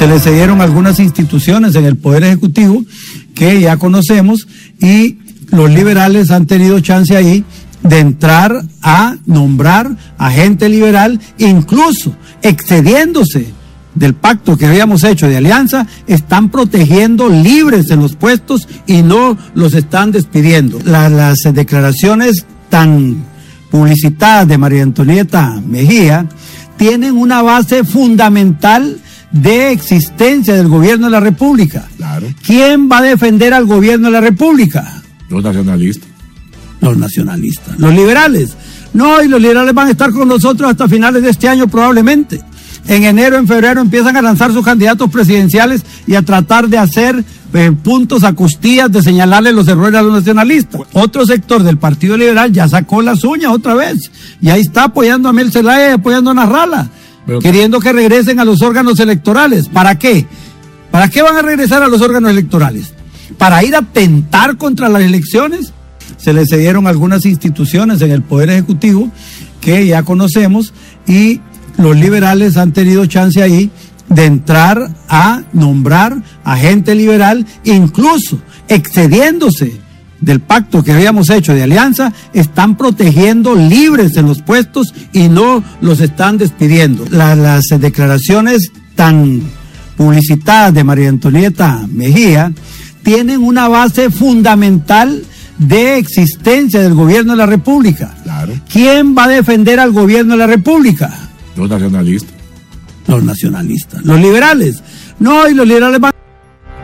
Se le cedieron algunas instituciones en el Poder Ejecutivo que ya conocemos y los liberales han tenido chance ahí de entrar a nombrar a gente liberal, incluso excediéndose del pacto que habíamos hecho de alianza, están protegiendo libres en los puestos y no los están despidiendo. Las declaraciones tan publicitadas de María Antonieta Mejía tienen una base fundamental de existencia del gobierno de la República. Claro. ¿Quién va a defender al gobierno de la República? Los nacionalistas. Los nacionalistas. Los liberales. No, y los liberales van a estar con nosotros hasta finales de este año probablemente. En enero, en febrero empiezan a lanzar sus candidatos presidenciales y a tratar de hacer puntos a costillas de señalarle los errores a los nacionalistas. Otro sector del Partido Liberal ya sacó las uñas otra vez y ahí está apoyando a Mel Zelaya y apoyando a Narrala, queriendo que regresen a los órganos electorales. ¿Para qué? ¿Para qué van a regresar a los órganos electorales? ¿Para ir a atentar contra las elecciones? Se le cedieron algunas instituciones en el Poder Ejecutivo que ya conocemos y los liberales han tenido chance ahí de entrar a nombrar a gente liberal, incluso excediéndose del pacto que habíamos hecho de alianza, están protegiendo libres en los puestos y no los están despidiendo. Las declaraciones tan publicitadas de María Antonieta Mejía tienen una base fundamental de existencia del gobierno de la República. Claro. ¿Quién va a defender al gobierno de la República? Los nacionalistas. Los nacionalistas. Los liberales. No, y los liberales van